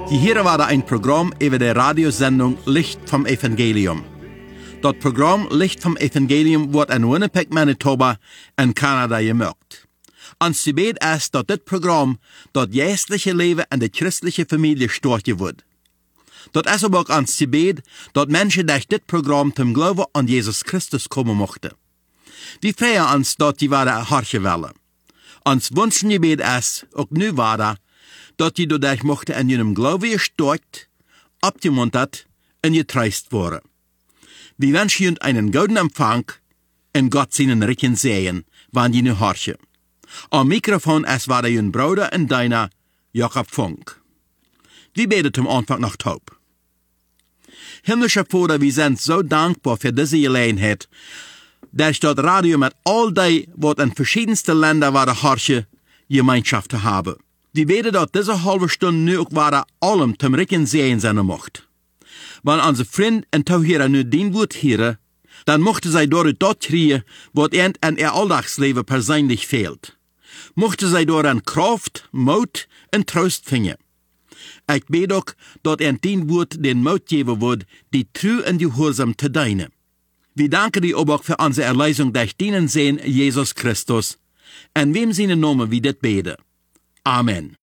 Hier war ein Programm über die Radiosendung Licht vom Evangelium. Das Programm Licht vom Evangelium wird in Winnipeg, Manitoba in Kanada gemacht. Ons gebed ist, dass dit Programm das geestliche Leben in der christlichen Familie starten wird. Das ist aber auch ons gebed, dass Menschen durch dit Programm zum Glauben an Jesus Christus kommen möchten. Wir freuen uns, dass die wahre Harche wollen. Ons Wunschgebet ist, auch nu wahre, dass die dadurch mochten in ihrem Glauben gestärkt, abgemuntert und getreust worden. Wir wünschen Ihnen einen guten Empfang und Gott seinen Rücken sehen, wann die nu horchen. Am Mikrofon ist war Ihr Bruder und deiner Jakob Funk. Wir beten zum Anfang noch taub. Himmlischer Vater, wir sind so dankbar für diese Gelegenheit, dass das Radio mit all die, was in verschiedensten Ländern war horchen, Gemeinschaft zu haben. Wir beten, dass diese halbe Stunde nu auch war allem zum Rücken sehen sein mocht. Wenn unsere Freund und Zuhörer nu den Wort hören, dann mochten sie dort das kriegen, was ihnen in ihr Alltagsleben persönlich fehlt. Mochten sie dort an Kraft, Mut und Trost finden. Ich bete auch, dass ihnen den Wort den Mut geben wird, die treu und gehorsam zu dienen. Wir danken dir aber auch für unsere Erlösung durch den Sehen Jesus Christus, in wem seinen Namen wir das beten. Amen.